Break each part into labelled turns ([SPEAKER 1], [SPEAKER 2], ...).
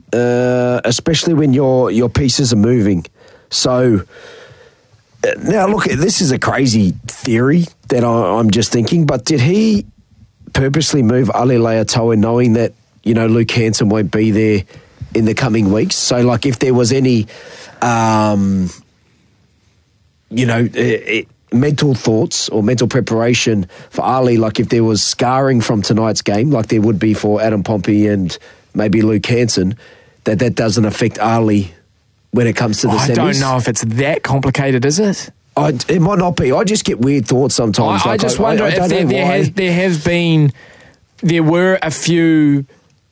[SPEAKER 1] especially when your pieces are moving. So now, look, this is a crazy theory that I'm just thinking, but did he purposely move Ali Leatoa knowing that, Luke Hanson won't be there in the coming weeks? So, like, if there was any, mental thoughts or mental preparation for Ali, like if there was scarring from tonight's game, like there would be for Adam Pompey and maybe Luke Hanson, that doesn't affect Ali when it comes to the semis?
[SPEAKER 2] I don't know if it's that complicated, is it?
[SPEAKER 1] It might not be. I just get weird thoughts sometimes.
[SPEAKER 2] I just wonder if there were a few,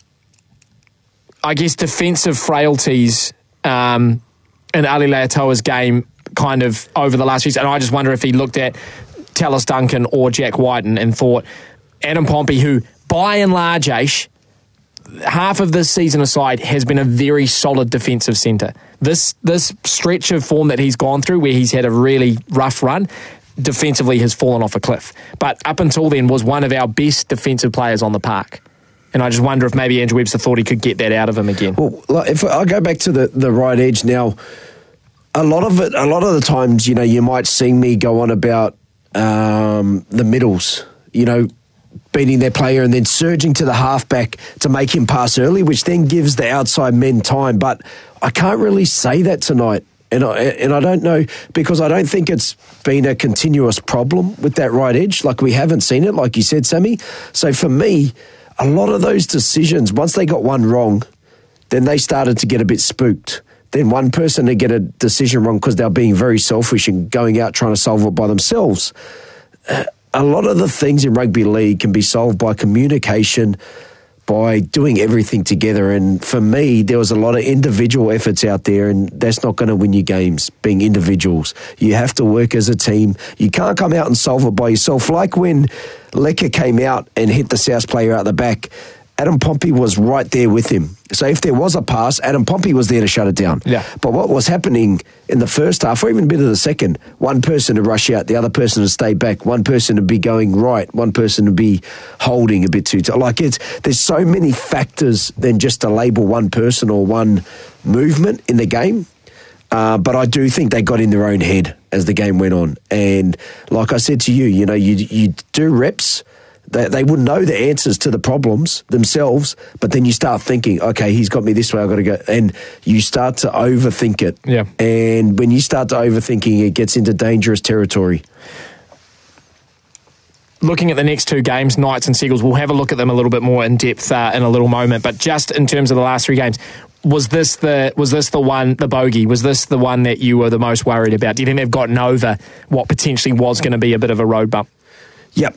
[SPEAKER 2] I guess, defensive frailties in Ali Leatoa's game kind of over the last weeks, and I just wonder if he looked at Tallis Duncan or Jack Whiten and thought Adam Pompey, who by and large, Aish, half of this season aside, has been a very solid defensive centre. This stretch of form that he's gone through, where he's had a really rough run, defensively has fallen off a cliff. But up until then, was one of our best defensive players on the park. And I just wonder if maybe Andrew Webster thought he could get that out of him again.
[SPEAKER 1] Well, if I go back to the right edge now, a lot of the times, you might see me go on about the middles, beating their player and then surging to the halfback to make him pass early, which then gives the outside men time. But I can't really say that tonight. And I don't know, because I don't think it's been a continuous problem with that right edge. Like, we haven't seen it, like you said, Sammy. So for me, a lot of those decisions, once they got one wrong, then they started to get a bit spooked. Then one person to get a decision wrong because they're being very selfish and going out trying to solve it by themselves. A lot of the things in rugby league can be solved by communication, by doing everything together. And for me, there was a lot of individual efforts out there, and that's not going to win you games, being individuals. You have to work as a team. You can't come out and solve it by yourself. Like when Lecker came out and hit the South player out the back, Adam Pompey was right there with him. So if there was a pass, Adam Pompey was there to shut it down.
[SPEAKER 2] Yeah.
[SPEAKER 1] But what was happening in the first half, or even a bit of the second, one person to rush out, the other person to stay back, one person to be going right, one person to be holding a bit too tight. Like, there's so many factors than just to label one person or one movement in the game. But I do think they got in their own head as the game went on. And like I said to you, you do reps. They would know the answers to the problems themselves, but then you start thinking, okay, he's got me this way, I've got to go. And you start to overthink it.
[SPEAKER 2] Yeah.
[SPEAKER 1] And when you start to overthinking, it gets into dangerous territory.
[SPEAKER 2] Looking at the next two games, Knights and Seagulls, we'll have a look at them a little bit more in depth in a little moment. But just in terms of the last three games, was this the one, the bogey? Was this the one that you were the most worried about? Do you think they've gotten over what potentially was going to be a bit of a road bump?
[SPEAKER 1] Yep.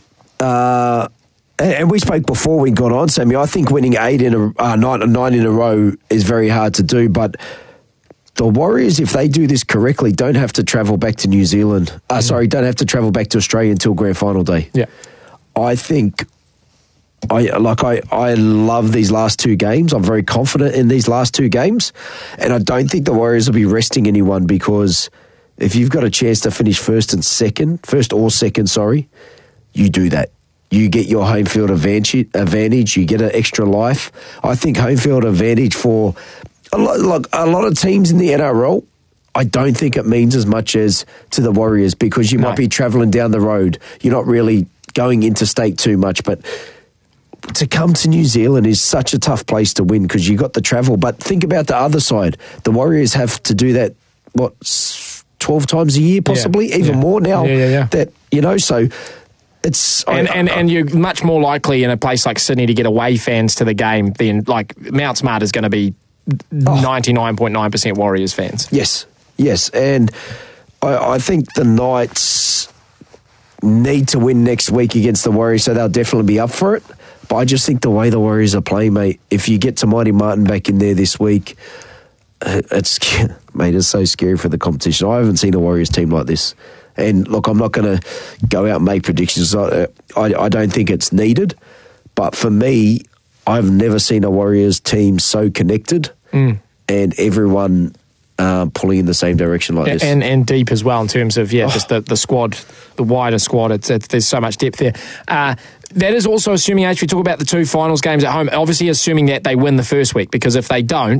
[SPEAKER 1] And we spoke before we got on, Sammy. I think winning 9 in a row is very hard to do, but the Warriors, if they do this correctly, don't have to travel back to New Zealand. Don't have to travel back to Australia until grand final day.
[SPEAKER 2] Yeah.
[SPEAKER 1] I think I love these last two games. I'm very confident in these last two games, and I don't think the Warriors will be resting anyone, because if you've got a chance to finish first or second, you do that. You get your home field advantage. You get an extra life. I think home field advantage for a lot of teams in the NRL, I don't think it means as much as to the Warriors, because you might be travelling down the road. You're not really going interstate too much, but to come to New Zealand is such a tough place to win because you got the travel. But think about the other side. The Warriors have to do that, 12 times a year possibly, even more now.
[SPEAKER 2] Yeah.
[SPEAKER 1] That, so...
[SPEAKER 2] And you're much more likely in a place like Sydney to get away fans to the game than, like, Mount Smart is going to be 99.9% Warriors fans.
[SPEAKER 1] Yes. And I think the Knights need to win next week against the Warriors, so they'll definitely be up for it. But I just think the way the Warriors are playing, mate, if you get Tamati Martin back in there this week, it's so scary for the competition. I haven't seen a Warriors team like this. And look, I'm not going to go out and make predictions. I don't think it's needed. But for me, I've never seen a Warriors team so connected and everyone pulling in the same direction like this.
[SPEAKER 2] And deep as well in terms of, just the squad, the wider squad. There's so much depth there. That is also assuming, as we talk about the two finals games at home, obviously assuming that they win the first week, because if they don't,